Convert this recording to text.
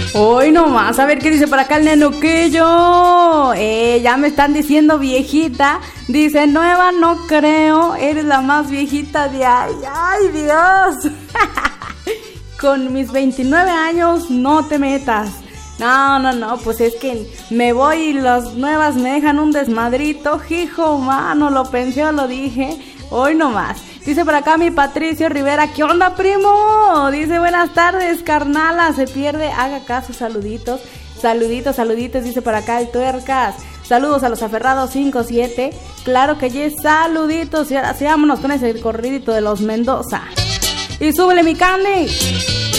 Hoy nomás, a ver qué dice por acá el nenuquillo. Ya me están diciendo viejita. Dice, nueva no creo, eres la más viejita de ahí. ¡Ay, Dios! Con mis 29 años no te metas. No, pues es que me voy y las nuevas me dejan un desmadrito. Hijo, mano, lo pensé o lo dije. Hoy nomás. Dice por acá mi Patricio Rivera, ¿qué onda, primo? Dice, buenas tardes, carnala, se pierde, haga caso, saluditos. Saluditos, dice por acá el Tuercas. Saludos a los aferrados 5-7. Claro que yes, saluditos. Y ahora sí, vámonos con ese corridito de los Mendoza. Y súbele, mi Candy.